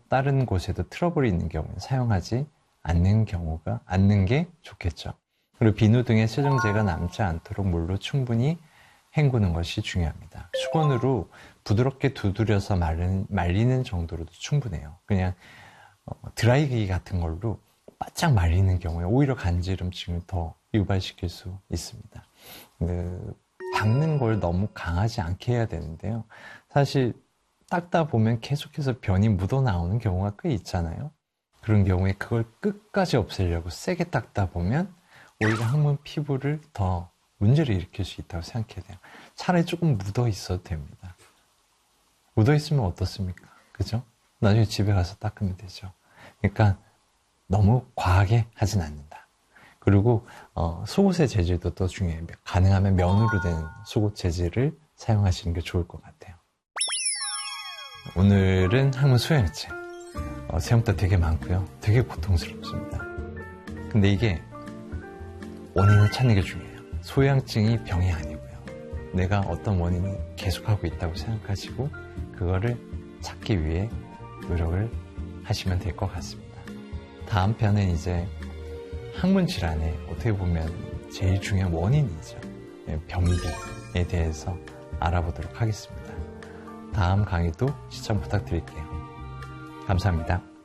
다른 곳에도 트러블이 있는 경우는 사용하지 않는 게 좋겠죠. 그리고 비누 등의 세정제가 남지 않도록 물로 충분히 헹구는 것이 중요합니다. 수건으로 부드럽게 두드려서 말리는 정도로도 충분해요. 그냥 드라이기 같은 걸로 바짝 말리는 경우에 오히려 간지럼증을 더 유발시킬 수 있습니다. 닦는 걸 너무 강하지 않게 해야 되는데요. 사실 닦다 보면 계속해서 변이 묻어나오는 경우가 꽤 있잖아요. 그런 경우에 그걸 끝까지 없애려고 세게 닦다 보면 오히려 항문 피부를 더 문제를 일으킬 수 있다고 생각해야 돼요. 차라리 조금 묻어 있어도 됩니다. 묻어 있으면 어떻습니까? 그죠? 나중에 집에 가서 닦으면 되죠. 그러니까 너무 과하게 하진 않는다. 그리고 속옷의 재질도 또 중요해요. 가능하면 면으로 된 속옷 재질을 사용하시는 게 좋을 것 같아요. 오늘은 항문 소양증. 생각보다 되게 많고요. 되게 고통스럽습니다. 근데 이게 원인을 찾는 게 중요해요. 소양증이 병이 아니고요. 내가 어떤 원인을 계속하고 있다고 생각하시고 그거를 찾기 위해 노력을 하시면 될 것 같습니다. 다음 편은 이제 항문 질환의 어떻게 보면 제일 중요한 원인이죠. 변비에 대해서 알아보도록 하겠습니다. 다음 강의도 시청 부탁드릴게요. 감사합니다.